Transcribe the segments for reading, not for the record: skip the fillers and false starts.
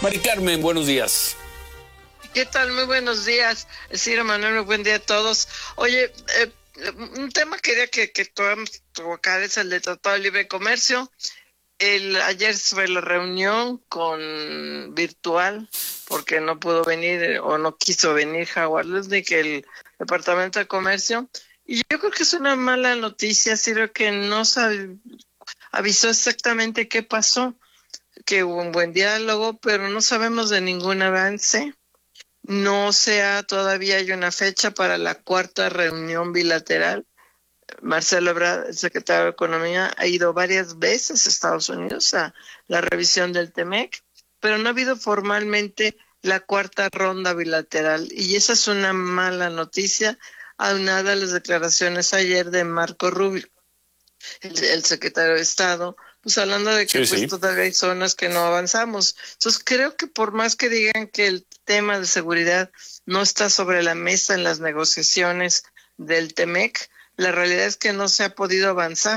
Mari Carmen, buenos días. ¿Qué tal? Muy buenos días, Ciro Manuel, muy buen día a todos. Oye, un tema quería que podamos tocar es el de Tratado de Libre Comercio. Ayer fue la reunión con virtual, porque no pudo venir o no quiso venir Howard Lutnick, el Departamento de Comercio. Y yo creo que es una mala noticia, Ciro, que no avisó exactamente qué pasó, que hubo un buen diálogo, pero no sabemos de ningún avance. No todavía hay una fecha para la cuarta reunión bilateral. Marcelo Ebrard, el secretario de Economía, ha ido varias veces a Estados Unidos a la revisión del TEMEC, pero no ha habido formalmente la cuarta ronda bilateral. Y esa es una mala noticia, aunada a las declaraciones ayer de Marco Rubio, el secretario de Estado, pues hablando de que Sí. todavía hay zonas que no avanzamos. Entonces creo que por más que digan que el tema de seguridad no está sobre la mesa en las negociaciones del TEMEC, la realidad es que no se ha podido avanzar.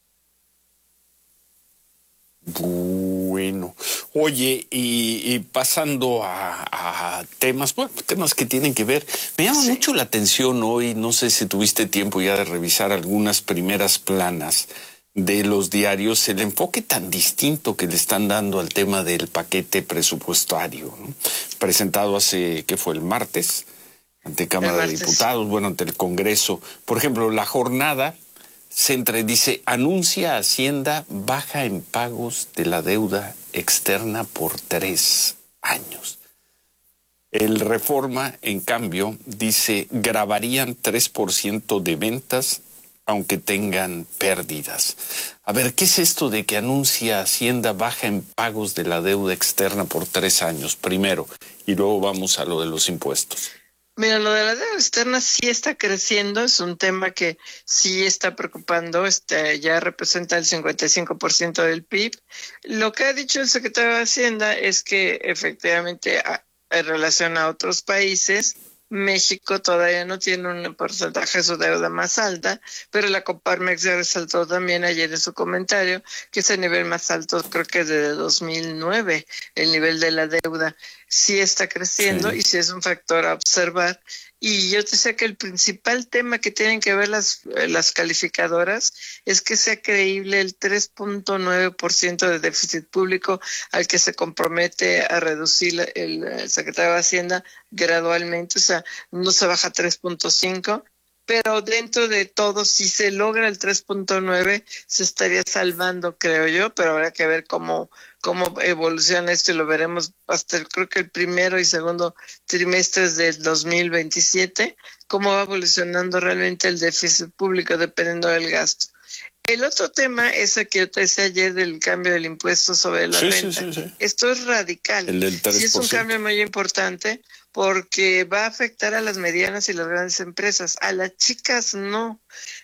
Bueno, oye, y pasando a temas, temas que tienen que ver, me llama mucho la atención hoy, no sé si tuviste tiempo ya de revisar algunas primeras planas de los diarios, el enfoque tan distinto que le están dando al tema del paquete presupuestario, ¿no? Presentado ¿qué fue? El martes, ante Cámara de Diputados, ante el Congreso. Por ejemplo, la jornada dice, anuncia Hacienda baja en pagos de la deuda externa por 3 años. El Reforma, en cambio, dice, grabarían 3% de ventas aunque tengan pérdidas. A ver, ¿qué es esto de que anuncia Hacienda baja en pagos de la deuda externa por 3 años? Primero, y luego vamos a lo de los impuestos. Mira, lo de la deuda externa sí está creciendo, es un tema que sí está preocupando, ya representa el 55% del PIB. Lo que ha dicho el secretario de Hacienda es que efectivamente en relación a otros países, México todavía no tiene un porcentaje de su deuda más alta, pero la Coparmex ya resaltó también ayer en su comentario que es el nivel más alto, creo que desde 2009, el nivel de la deuda sí está creciendo y sí es un factor a observar. Y yo te decía que el principal tema que tienen que ver las calificadoras es que sea creíble el 3.9% de déficit público al que se compromete a reducir el secretario de Hacienda gradualmente, o sea, no se baja a 3.5%. Pero dentro de todo, si se logra el 3.9, se estaría salvando, creo yo, pero habrá que ver cómo evoluciona esto y lo veremos hasta creo que el primero y segundo trimestres del 2027, cómo va evolucionando realmente el déficit público dependiendo del gasto. El otro tema es el que yo te decía ayer del cambio del impuesto sobre la renta. Sí. Esto es radical. El del 3%. Sí es un cambio muy importante porque va a afectar a las medianas y las grandes empresas. A las chicas no.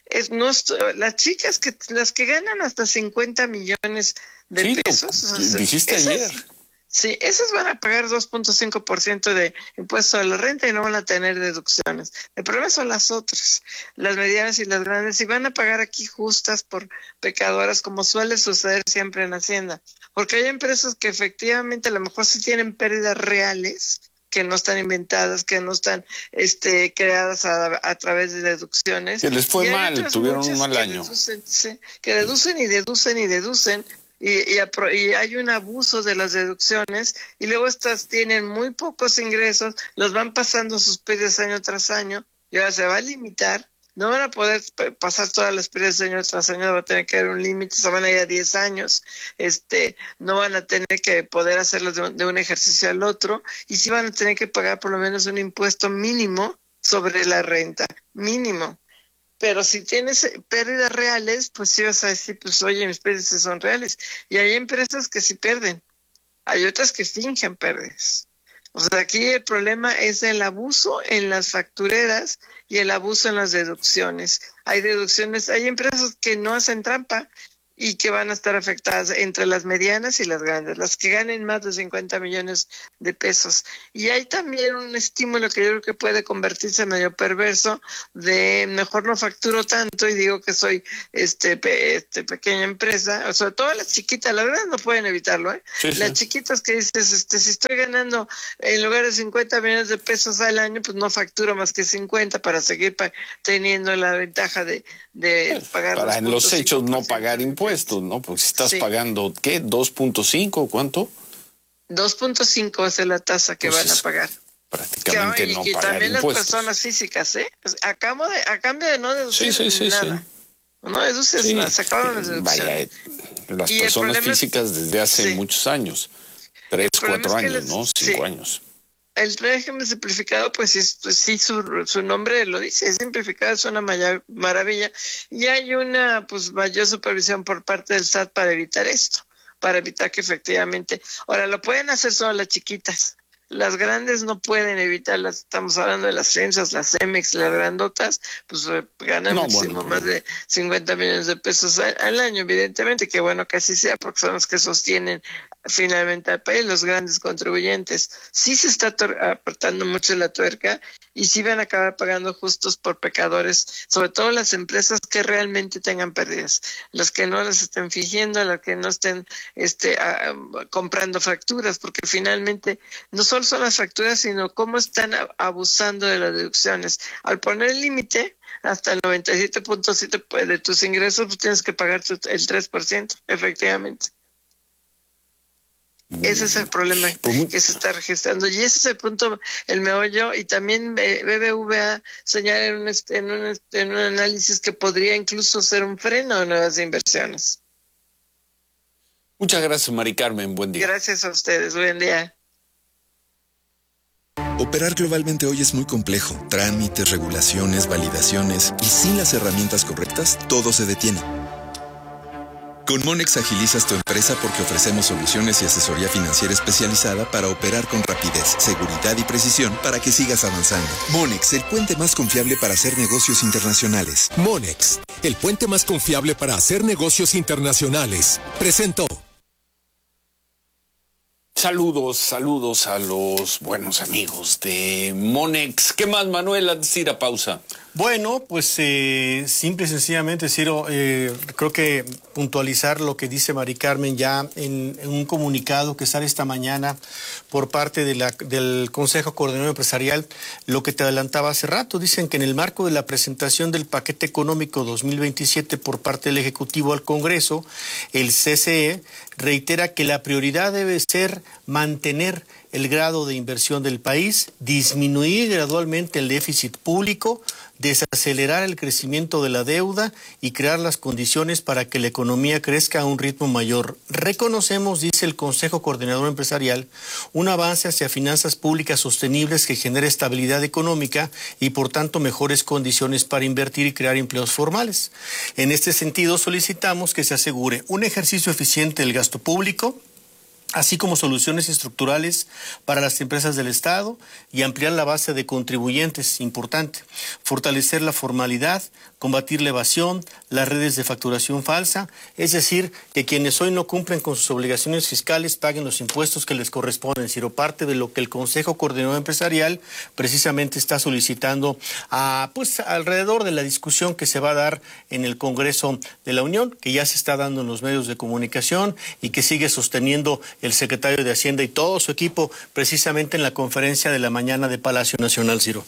Las chicas las que ganan hasta 50 millones de pesos. Dijiste ayer. Sí, esas van a pagar 2.5% de impuesto a la renta y no van a tener deducciones. El problema son las otras, las medianas y las grandes, y van a pagar aquí justas por pecadoras, como suele suceder siempre en Hacienda. Porque hay empresas que efectivamente a lo mejor sí tienen pérdidas reales, que no están inventadas, que no están creadas a través de deducciones. Que les fue mal, tuvieron un mal año. Que deducen y deducen y deducen. Y hay un abuso de las deducciones y luego estas tienen muy pocos ingresos, los van pasando sus pérdidas año tras año y ahora se va a limitar, no van a poder pasar todas las pérdidas año tras año, va a tener que haber un límite, se van a ir a 10 años, no van a tener que poder hacerlo de un ejercicio al otro y sí van a tener que pagar por lo menos un impuesto mínimo sobre la renta, mínimo. Pero si tienes pérdidas reales, pues sí vas a decir, pues oye, mis pérdidas son reales. Y hay empresas que sí pierden. Hay otras que fingen pérdidas. O sea, aquí el problema es el abuso en las factureras y el abuso en las deducciones. Hay empresas que no hacen trampa y que van a estar afectadas entre las medianas y las grandes, las que ganen más de 50 millones de pesos. Y hay también un estímulo que yo creo que puede convertirse medio perverso de mejor no facturo tanto y digo que soy pequeña empresa, o sobre todo las chiquitas, la verdad no pueden evitarlo, ¿eh? Sí, Las sí. chiquitas que dices, si estoy ganando en lugar de 50 millones de pesos al año, pues no facturo más que 50 para seguir teniendo la ventaja de pagar Para en los hechos no 2.5% pagar de impuestos, ¿no? Porque si estás Sí. pagando, ¿qué? ¿2.5? ¿Cuánto? 2.5 es la tasa que Pues van a es pagar. prácticamente no Y pagar también las impuestos. personas físicas, ¿eh? Pues, a cambio de no deducir Sí. nada. No deduces Sí, nada, se acabaron las vaya, deducciones. las Y el personas problema es, físicas desde hace sí, muchos años, 3, el problema 4 es que años, ¿no? 5 sí, años. el régimen simplificado, pues sí, su nombre lo dice, es simplificado, es una maravilla. Y hay una pues mayor supervisión por parte del SAT para evitar esto, para evitar que efectivamente, ahora lo pueden hacer solo las chiquitas. Las grandes no pueden evitarlas, estamos hablando de las FEMSAs, las CEMEX, las grandotas, pues ganan No, muchísimo bueno, más de 50 millones de pesos al año, evidentemente, que bueno que así sea, porque son los que sostienen finalmente al país, los grandes contribuyentes. Sí se está apretando mucho la tuerca y sí van a acabar pagando justos por pecadores, sobre todo las empresas que realmente tengan pérdidas, las que no las estén fingiendo, las que no estén comprando facturas, porque finalmente no solo son las facturas, sino cómo están abusando de las deducciones. Al poner el límite, hasta el 97.7 de tus ingresos, pues tienes que pagar el 3%, efectivamente. Ese es el problema que se está registrando y ese es el punto, el meollo, y también BBVA señala en un análisis que podría incluso ser un freno a nuevas inversiones. Muchas gracias, Mari Carmen, buen día. Gracias a ustedes, buen día. Operar globalmente hoy es muy complejo. Trámites, regulaciones, validaciones, y sin las herramientas correctas, todo se detiene. Con Monex agilizas tu empresa porque ofrecemos soluciones y asesoría financiera especializada para operar con rapidez, seguridad y precisión para que sigas avanzando. Monex, el puente más confiable para hacer negocios internacionales. Monex, el puente más confiable para hacer negocios internacionales. Presentó. Saludos a los buenos amigos de Monex. ¿Qué más, Manuel, antes de ir a pausa? Bueno, pues simple y sencillamente, Ciro, creo que puntualizar lo que dice Mari Carmen ya en un comunicado que sale esta mañana por parte del Consejo Coordinador Empresarial, lo que te adelantaba hace rato. Dicen que en el marco de la presentación del paquete económico 2027 por parte del Ejecutivo al Congreso, el CCE reitera que la prioridad debe ser mantener el grado de inversión del país, disminuir gradualmente el déficit público, desacelerar el crecimiento de la deuda y crear las condiciones para que la economía crezca a un ritmo mayor. Reconocemos, dice el Consejo Coordinador Empresarial, un avance hacia finanzas públicas sostenibles que genere estabilidad económica y por tanto mejores condiciones para invertir y crear empleos formales. En este sentido, solicitamos que se asegure un ejercicio eficiente del gasto público, así como soluciones estructurales para las empresas del Estado y ampliar la base de contribuyentes, importante, fortalecer la formalidad, combatir la evasión, las redes de facturación falsa, es decir, que quienes hoy no cumplen con sus obligaciones fiscales paguen los impuestos que les corresponden, sino parte de lo que el Consejo Coordinador Empresarial precisamente está solicitando alrededor de la discusión que se va a dar en el Congreso de la Unión, que ya se está dando en los medios de comunicación y que sigue sosteniendo el secretario de Hacienda y todo su equipo precisamente en la conferencia de la mañana de Palacio Nacional, Ciro.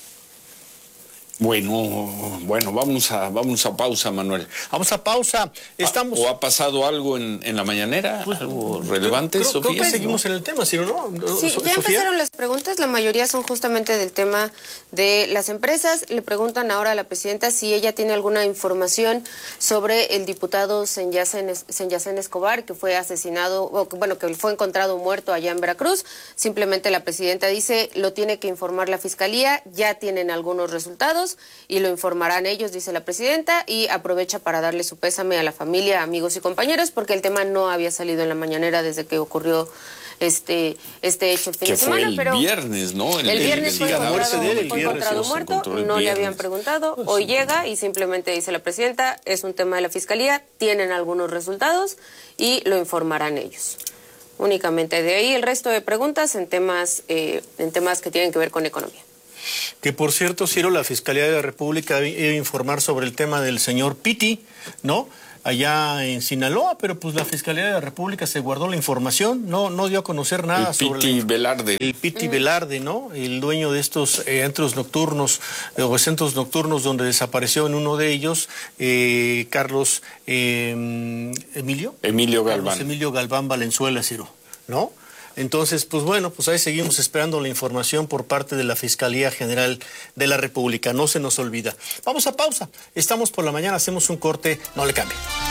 Bueno, vamos a pausa, Manuel. Vamos a pausa. Estamos. ¿O ha pasado algo en la mañanera? ¿Algo relevante, Sofía? Creo que seguimos en el tema, Ciro, ¿no? Sí, ya Sofía. empezaron las preguntas, la mayoría son justamente del tema de las empresas. Le preguntan ahora a la presidenta si ella tiene alguna información sobre el diputado Senyacen Escobar, que fue asesinado, que fue encontrado muerto allá en Veracruz. Simplemente la presidenta dice, lo tiene que informar la Fiscalía, ya tienen algunos resultados y lo informarán ellos, dice la presidenta, y aprovecha para darle su pésame a la familia, amigos y compañeros, porque el tema no había salido en la mañanera desde que ocurrió este hecho el fin que de semana. Fue el viernes, ¿no? El viernes fue encontrado muerto, no le habían preguntado, hoy llega y simplemente dice la presidenta, es un tema de la Fiscalía, tienen algunos resultados y lo informarán ellos. Únicamente de ahí el resto de preguntas en temas que tienen que ver con economía. Que por cierto, Ciro, la Fiscalía de la República debe informar sobre el tema del señor Piti, ¿no? Allá en Sinaloa, pero pues la Fiscalía de la República se guardó la información, no dio a conocer nada sobre Piti Velarde. El Piti Velarde, ¿no? El dueño de estos antros nocturnos o centros nocturnos donde desapareció en uno de ellos Carlos Emilio Galván. Carlos Emilio Galván Valenzuela, Ciro, ¿no? Entonces, pues bueno, pues ahí seguimos esperando la información por parte de la Fiscalía General de la República. No se nos olvida. Vamos a pausa. Estamos por la mañana, hacemos un corte, no le cambie.